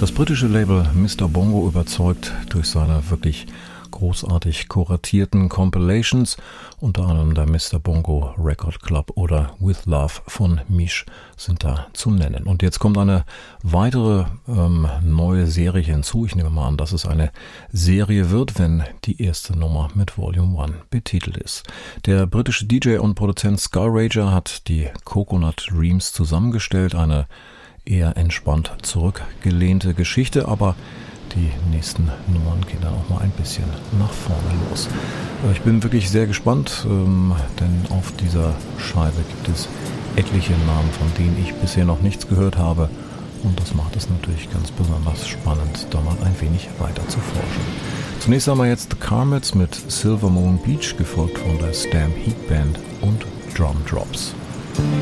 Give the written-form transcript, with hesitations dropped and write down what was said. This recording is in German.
Das britische Label Mr. Bongo überzeugt durch seine wirklich großartig kuratierten Compilations, unter anderem der Mr. Bongo Record Club oder With Love von Misch sind da zu nennen. Und jetzt kommt eine weitere neue Serie hinzu. Ich nehme mal an, dass es eine Serie wird, wenn die erste Nummer mit Volume 1 betitelt ist. Der britische DJ und Produzent Skull Rager hat die Coconut Dreams zusammengestellt, eine eher entspannt zurückgelehnte Geschichte, aber die nächsten Nummern gehen dann auch mal ein bisschen nach vorne los. Ich bin wirklich sehr gespannt, denn auf dieser Scheibe gibt es etliche Namen, von denen ich bisher noch nichts gehört habe. Und das macht es natürlich ganz besonders spannend, da mal ein wenig weiter zu forschen. Zunächst haben wir jetzt The Carmets mit Silver Moon Beach, gefolgt von der Stamp Heat Band und Drum Drops.